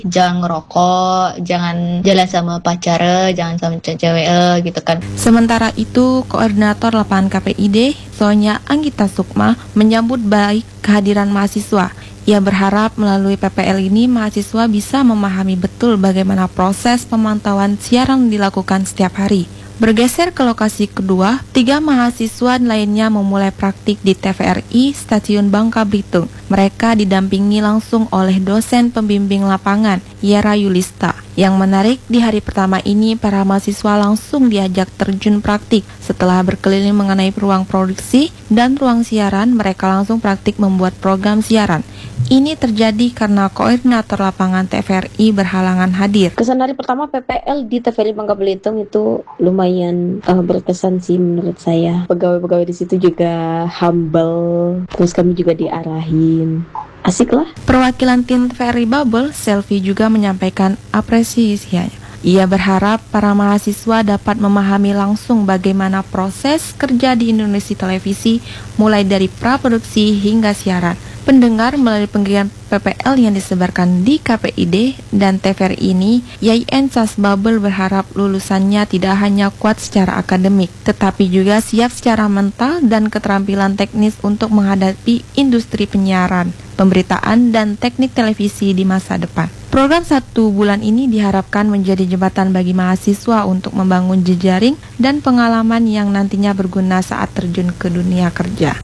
jangan ngerokok, jangan jalan sama pacar, jangan sama cewek gitu kan. Sementara itu, Koordinator Lapangan KPID, Sonya Anggita Sukma, menyambut baik kehadiran mahasiswa. Ia berharap melalui PPL ini mahasiswa bisa memahami betul bagaimana proses pemantauan siaran dilakukan setiap hari. Bergeser ke lokasi kedua, 3 mahasiswa lainnya memulai praktik di TVRI Stasiun Bangka Belitung. Mereka didampingi langsung oleh dosen pembimbing lapangan, Yara Yulista. Yang menarik, di hari pertama ini para mahasiswa langsung diajak terjun praktik. Setelah berkeliling mengenai ruang produksi dan ruang siaran, mereka langsung praktik membuat program siaran. Ini terjadi karena koordinator lapangan TVRI berhalangan hadir. Kesan hari pertama PPL di TVRI Bangka Belitung itu lumayan berkesan sih menurut saya. Pegawai-pegawai di situ juga humble, terus kami juga diarahin. Asik lah. Perwakilan tim TVRI Bubble, Selvi, juga menyampaikan apresiasinya. Ia berharap para mahasiswa dapat memahami langsung bagaimana proses kerja di Indonesia Televisi, mulai dari praproduksi hingga siaran. Pendengar melalui penggiatan PPL yang disebarkan di KPID dan TVRI ini, YIN SAS Bubble berharap lulusannya tidak hanya kuat secara akademik, tetapi juga siap secara mental dan keterampilan teknis untuk menghadapi industri penyiaran, pemberitaan, dan teknik televisi di masa depan. Program 1 bulan ini diharapkan menjadi jembatan bagi mahasiswa untuk membangun jejaring dan pengalaman yang nantinya berguna saat terjun ke dunia kerja.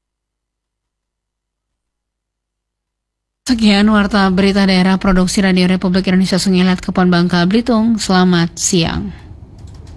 Sekian warta berita daerah produksi Radio Republik Indonesia Sungilat Kepon Bangka Belitung. Selamat siang.